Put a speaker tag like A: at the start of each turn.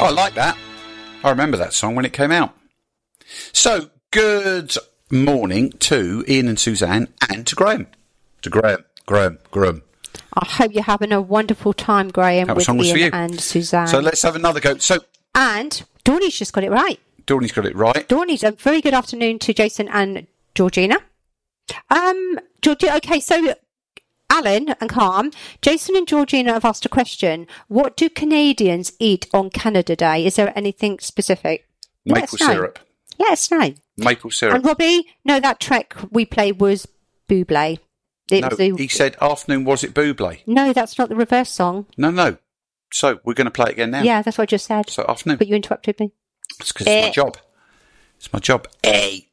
A: Oh, I like that. I remember that song when it came out. So, good morning to Ian and Suzanne and to Graham. Graham.
B: I hope you're having a wonderful time, Graham,
A: That
B: with
A: song was for
B: Ian
A: you.
B: and Suzanne.
A: So let's have another go. So,
B: and Dorney's just got it right.
A: Dorney's got it right.
B: Dorney's a very good afternoon to Jason and Georgina. Okay, so Alan and Calm, Jason and Georgina have asked a question. What do Canadians eat on Canada Day? Is there anything specific?
A: Maple syrup.
B: Yes, no.
A: Maple syrup.
B: And Robbie, no, that track we played was Buble.
A: He said afternoon, was it Buble?
B: No, that's not the reverse song.
A: No. So we're going to play it again now?
B: Yeah, that's what I just said.
A: So afternoon.
B: But you interrupted me.
A: It's because it's my job. It's my job. Hey.